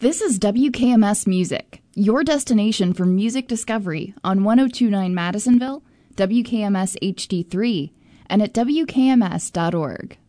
This is WKMS Music, your destination for music discovery on 1029 Madisonville, WKMS HD3, and at WKMS.org.